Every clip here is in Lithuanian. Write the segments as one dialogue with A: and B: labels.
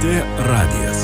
A: LRT radijas.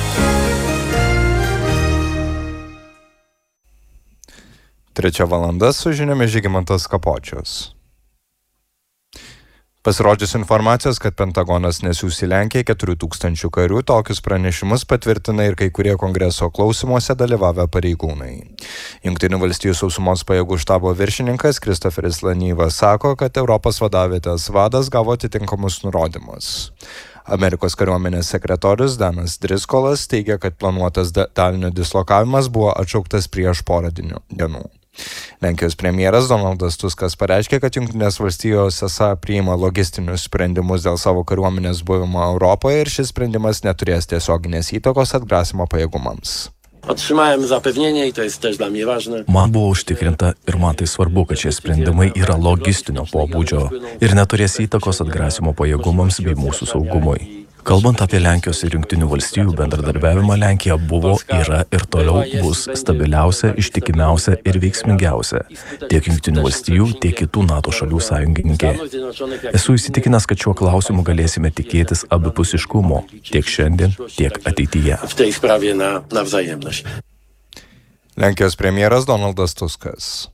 B: Trečia valanda su žiniomis Žygimantas Kapočius. Pasirodžius informacijos, kad Pentagonas nesiųs į Lenkiją 4000 karių, tokius pranešimus patvirtina ir kai kurie kongreso klausimuose dalyvavę pareigūnai. Jungtinių valstijų sausumos pajėgų štabo viršininkas Kristoferis Lanyvas sako, kad Europos vadavietės vadas gavo atitinkamus nurodymus. Amerikos kariuomenės sekretorius Danas Driskolas teigia, kad planuotas dalinio dislokavimas buvo atšauktas prieš porą dienų. Lenkijos premjeras Donaldas Tuskas pareiškė, kad Jungtinės valstijos esą priima logistinius sprendimus dėl savo kariuomenės buvimo Europoje ir šis sprendimas neturės tiesioginės įtakos atgrasimo pajėgumams.
C: Otrzymałem zapewnienie i to jest też dla mnie ważne.
D: Man buvo užtikrinta ir man tai svarbu, kad šie sprendimai yra logistinio pobūdžio ir neturės įtakos atgrasimo pajėgumams bei mūsų saugumui. Kalbant apie Lenkijos ir Jungtinių valstijų bendradarbiavimą, Lenkija buvo, yra ir toliau bus stabiliausia, ištikimiausia ir veiksmingiausia tiek Jungtinių valstijų, tiek kitų NATO šalių sąjungininkė. Esu įsitikinęs, kad šiuo klausimu galėsime tikėtis abipusiškumo tiek šiandien, tiek ateityje.
B: Lenkijos premjeras Donaldas Tuskas.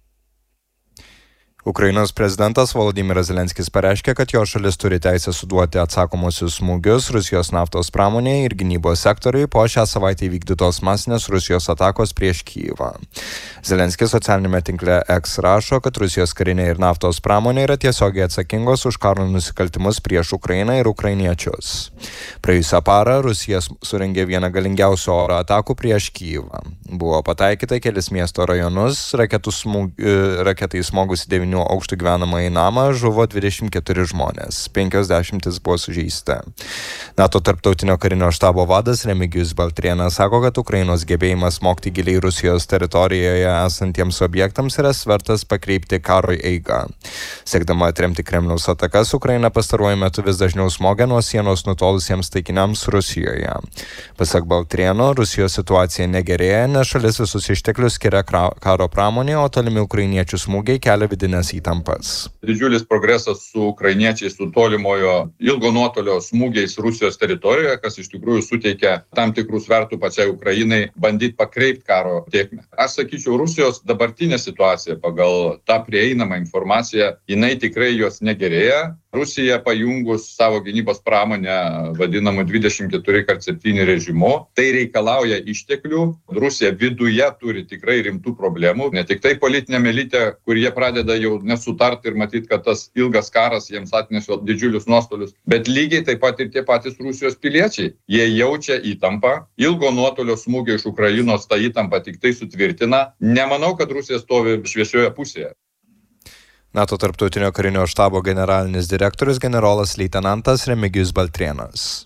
B: Ukrainos prezidentas Volodymyras Zelenskis pareiškė, kad jo šalis turi teisę suduoti atsakomosius smūgius Rusijos naftos pramonėje ir gynybos sektoriui po šią savaitę įvykdytos masinės Rusijos atakos prieš Kyjivą. Zelenskis socialinėme tinkle X rašo, kad Rusijos karinė ir naftos pramonė yra tiesiogiai atsakingos už karo nusikaltimus prieš Ukrainą ir ukrainiečius. Praėjusią parą Rusija surengė vieną galingiausių oro atakų prieš Kyjivą. Buvo pataikyta kelis miesto rajonus, raketai smogus į 9 aukštų gyvenamąjį namą, žuvo 24 žmonės, 50 buvo sužeisti. NATO tarptautinio karinio štabo vadas Remigijus Baltrėnas sako, kad Ukrainos gebėjimas smogti giliai Rusijos teritorijoje esantiems objektams yra svertas pakreipti karo eigą. Siekdama atremti Kremliaus atakas, Ukraina pastaruoju metu vis dažniau smogia nuo sienos nutolusiems taikiniams Rusijoje. Pasak Baltrėno, Rusijos situacija negerėja, nes šalis visus išteklius skiria karo pramonė, o tolimi ukrainiečių smūgiai kelia vidinės įtampas.
E: Didžiulis progresas su ukrainiečiais, su tolimojo ilgo nuotolio smūgiais Rusijos teritorijoje, kas iš tikrųjų suteikia tam tikrų svertų pačiai Ukrainai bandyti pakreipti karo tėkmę. Aš sakyčiau, Rusijos dabartinė situacija pagal tą prieinamą informaciją, jinai tikrai jos negerėja. Rusija pajungus savo gynybos pramonę vadinamų 24x7 režimu, tai reikalauja išteklių. Rusija viduje turi tikrai rimtų problemų, ne tik tai politiniame elite, kur jie pradeda jau nesutarti ir matyti, kad tas ilgas karas jiems atnešė didžiulius nuostolius, bet lygiai taip pat ir tie patys Rusijos piliečiai. Jie jaučia įtampą, ilgo nuotolio smūgio iš Ukrainos tą įtampą tik tai sutvirtina. Nemanau, kad Rusija stovi šviesioje pusėje.
B: NATO tarptautinio karinio štabo generalinis direktorius generolas leitenantas Remigijus Baltrėnas.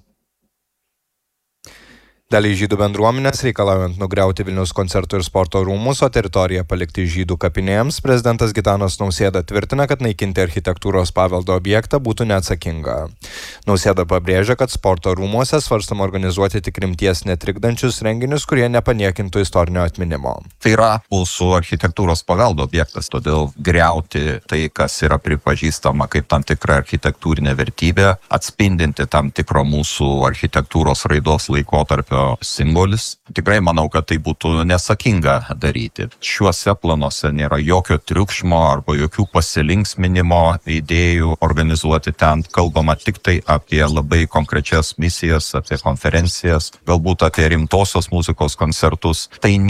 B: Daliai žydų bendruomenės reikalaujant nugriauti Vilniaus koncertų ir sporto rūmus, o teritoriją palikti žydų kapinėms, prezidentas Gitanas Nausėda tvirtina, kad naikinti architektūros paveldo objektą būtų neatsakinga. Nausėda pabrėžia, kad sporto rūmuose svarstama organizuoti tik rimties netrikdančius renginius, kurie nepaniekintų istorinio atminimo.
F: Tai yra mūsų architektūros paveldo objektas, todėl griauti tai, kas yra pripažįstama kaip tam tikra architektūrinė vertybė, atspindinti tam tikro mūsų architektūros raidos laikotarpio simbolis. Tikrai manau, kad tai būtų nesakinga daryti. Šiuose planuose nėra jokio triukšmo arba jokių pasilinksminimo idėjų organizuoti ten. Kalbama tik tai apie labai konkrečias misijas, apie konferencijas, galbūt apie rimtosios muzikos koncertus. Tai